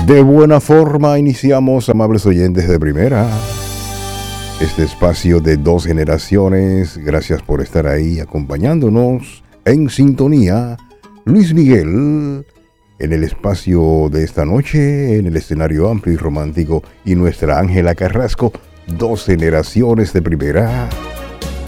De buena forma iniciamos, amables oyentes de primera, este espacio de dos generaciones. Gracias por estar ahí acompañándonos en sintonía. Luis Miguel en el espacio de esta noche, en el escenario amplio y romántico, y nuestra Ángela Carrasco, dos generaciones de primera.